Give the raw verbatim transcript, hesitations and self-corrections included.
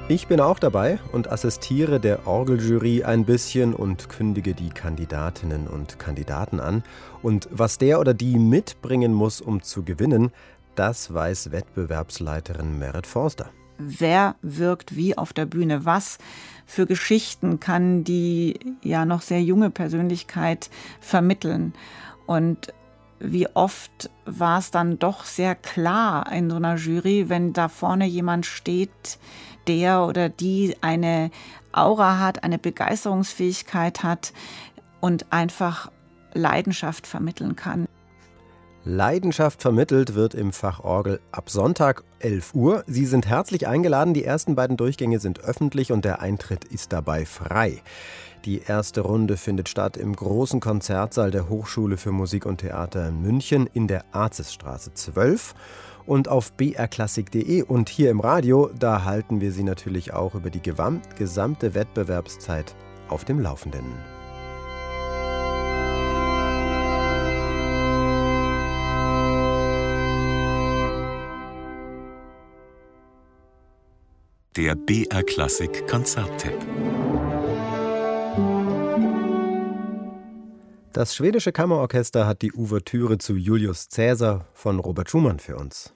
Ich bin auch dabei und assistiere der Orgeljury ein bisschen und kündige die Kandidatinnen und Kandidaten an. Und was der oder die mitbringen muss, um zu gewinnen, das weiß Wettbewerbsleiterin Merit Forster. Wer wirkt wie auf der Bühne? Was für Geschichten kann die ja noch sehr junge Persönlichkeit vermitteln? Und wie oft war es dann doch sehr klar in so einer Jury, wenn da vorne jemand steht, der oder die eine Aura hat, eine Begeisterungsfähigkeit hat und einfach Leidenschaft vermitteln kann. Leidenschaft vermittelt wird im Fach Orgel ab Sonntag elf Uhr. Sie sind herzlich eingeladen. Die ersten beiden Durchgänge sind öffentlich und der Eintritt ist dabei frei. Die erste Runde findet statt im großen Konzertsaal der Hochschule für Musik und Theater in München in der Arzisstraße zwölf. Und auf b r klassik punkt d e und hier im Radio, da halten wir Sie natürlich auch über die gesamte Wettbewerbszeit auf dem Laufenden. Der B R Klassik Konzerttipp. Das schwedische Kammerorchester hat die Ouvertüre zu Julius Caesar von Robert Schumann für uns.